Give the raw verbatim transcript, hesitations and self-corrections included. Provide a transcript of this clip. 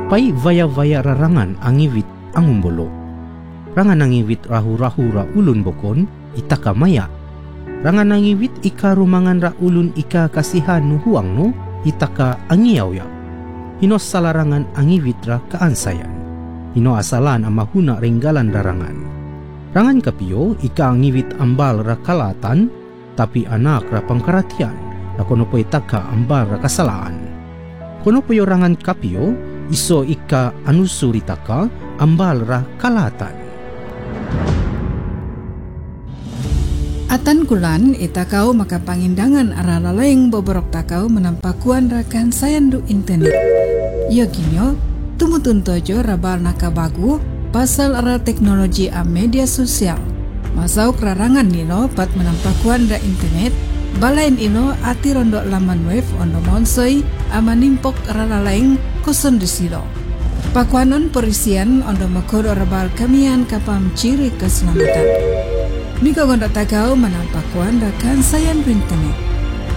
Pai vaya-vaya rarangan angiwit angumbolo. Rangan angiwit rahu-rahu ra ulun bokon itaka maya. Rangan angiwit ika rumangan ra ulun ika kasihan nu huang no itaka angiyaw ya. Hino salarangan angiwit ra kaansayan. Hino asalan amahuna renggalan rarangan. Rangan kapiyo ika angiwit ambal ra kalatan tapi anak ra pangkaratian. Na kono po itaka ambal ra kasalaan. Kono po rangan kapiyo iso ika anusuritaka ambal ra kalatan. Atan kulan itakau maka pangindangan ara laleng boborok takau menampakuan rakan sayandu internet. Yo ginyo tumutun tojo rabal nakabagu pasal ara teknologi a media sosial. Masau kerarangan nino pat menampakuan ra internet. Balain ino ati rondok laman web ondo monsoi amanimpok ara laleng koson disilo. Pakuanon perisian ondo makodo rabal kamian kapam ciri keselamatan. Mika gondok takau menampakuan rakan sayan internet.